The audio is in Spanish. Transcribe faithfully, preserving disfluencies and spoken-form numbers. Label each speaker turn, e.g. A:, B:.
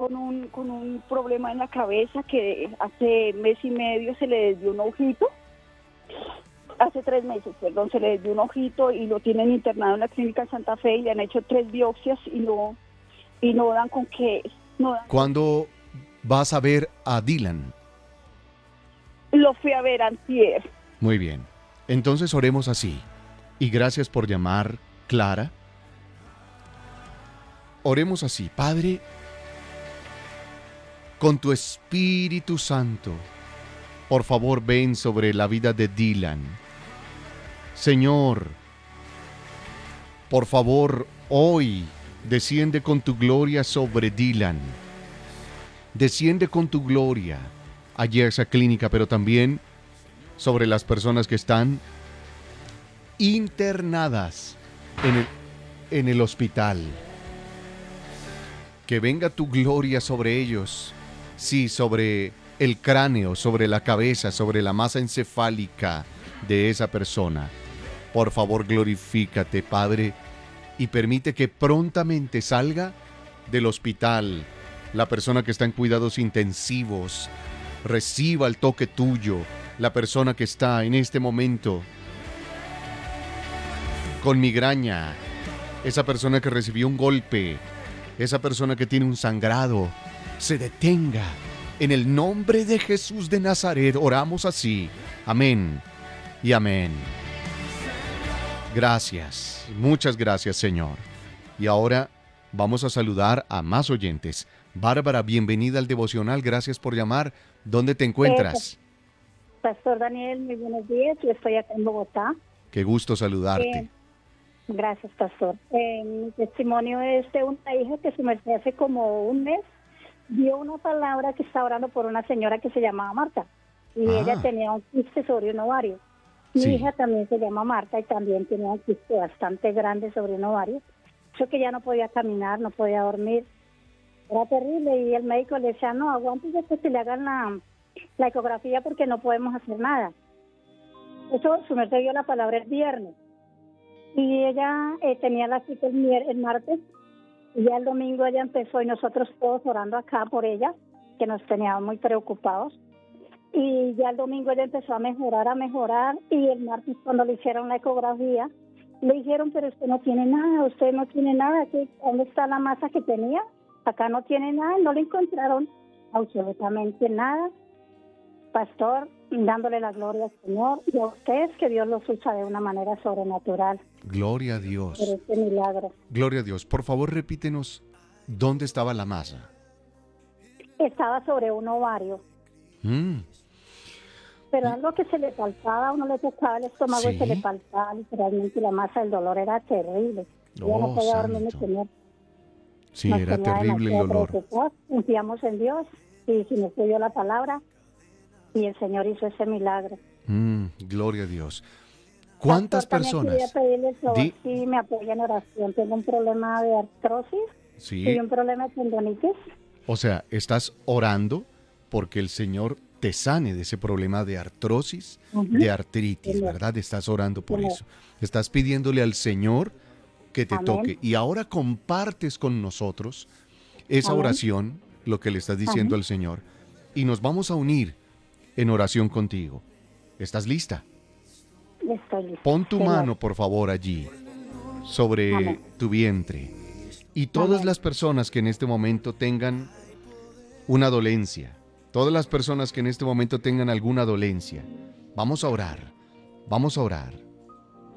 A: con un, con un problema en la cabeza que hace mes y medio se le desvió un ojito. Hace tres meses, perdón, se le desvió un ojito y lo tienen internado en la clínica Santa Fe y le han hecho tres biopsias y no, y no dan con qué. No dan.
B: ¿Cuándo vas a ver a Dylan?
A: Lo fui a ver antier.
B: Muy bien. Entonces oremos así. Y gracias por llamar, Clara. Oremos así. Padre, con tu Espíritu Santo, por favor, ven sobre la vida de Dylan. Señor, por favor, hoy desciende con tu gloria sobre Dylan. Desciende con tu gloria allí a esa clínica, pero también sobre las personas que están internadas en el, en el hospital. Que venga tu gloria sobre ellos. Sí, sobre el cráneo, sobre la cabeza, sobre la masa encefálica de esa persona. Por favor, glorifícate, Padre, y permite que prontamente salga del hospital la persona que está en cuidados intensivos. Reciba el toque tuyo, la persona que está en este momento con migraña, esa persona que recibió un golpe, esa persona que tiene un sangrado, se detenga. En el nombre de Jesús de Nazaret oramos así. Amén y amén. Gracias, muchas gracias, Señor. Y ahora vamos a saludar a más oyentes. Bárbara, bienvenida al devocional, gracias por llamar. ¿Dónde te encuentras?
C: Eh, Pastor Daniel, muy buenos días, yo estoy acá en Bogotá.
B: Qué gusto saludarte.
C: Eh, gracias, Pastor. Eh, mi testimonio es de una hija que su merced hace como un mes dio una palabra que está orando por una señora que se llamaba Marta. Y
B: Ah.
C: ella tenía un quiste sobre un ovario. Mi
B: Sí.
C: hija también se llama Marta y también tenía un quiste bastante grande sobre un ovario. Eso que ya no podía caminar, no podía dormir. Era terrible y el médico le decía, no, aguántese que se le hagan la, la ecografía porque no podemos hacer nada. Eso, su merced dio la palabra el viernes. Y ella eh, tenía la cita el, mier- el martes. Y ya el domingo ella empezó y nosotros todos orando acá por ella, que nos teníamos muy preocupados. Y ya el domingo ella empezó a mejorar, a mejorar. Y el martes cuando le hicieron la ecografía, le dijeron, pero usted no tiene nada, usted no tiene nada. ¿Qué- ¿Dónde está la masa que tenía? Acá no tiene nada, no le encontraron absolutamente nada. Pastor, dándole la gloria al Señor y a ustedes que Dios los usa de una manera sobrenatural
B: Gloria a Dios.
C: por este milagro.
B: Gloria a Dios. Por favor, repítenos dónde estaba la masa.
C: Estaba sobre un ovario,
B: Mm,
C: pero algo que se le palpaba, uno le tocaba el estómago y
B: Sí.
C: se le palpaba literalmente y la masa del dolor era terrible. Ya
B: Oh,
C: no podía dormir ni
B: santo.
C: comer.
B: Sí,
C: Nos
B: era
C: tenía
B: terrible el
C: demasiado
B: dolor.
C: preocupados. Confiamos en Dios y si nos dio la palabra y el Señor hizo ese milagro.
B: Mm, gloria a Dios. ¿Cuántas
C: Pastor, también
B: personas?
C: quería pedirle el favor
B: Di-
C: si me apoya en oración. Tengo un problema de artrosis
B: Sí.
C: y un problema de tendonitis.
B: O sea, estás orando porque el Señor te sane de ese problema de artrosis,
C: Ujú.
B: de artritis,
C: Señor.
B: ¿verdad? Estás orando por
C: Señor.
B: eso. Estás pidiéndole al Señor que te
C: Amén.
B: toque. Y ahora compartes con nosotros esa
C: Amén.
B: oración, lo que le estás diciendo
C: Amén.
B: al Señor. Y nos vamos a unir en oración contigo. ¿Estás lista?
C: Estoy lista.
B: Pon tu
C: Señor.
B: mano, por favor, allí, sobre
C: Amén.
B: tu vientre. Y todas
C: Amén.
B: las personas que en este momento tengan una dolencia, todas las personas que en este momento tengan alguna dolencia, vamos a orar, vamos a orar.